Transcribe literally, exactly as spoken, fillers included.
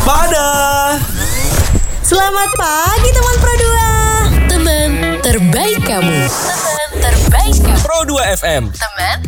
Waspada. Selamat pagi teman Pro dua. Teman terbaik kamu. Teman terbaik kamu. Pro dua F M. Teman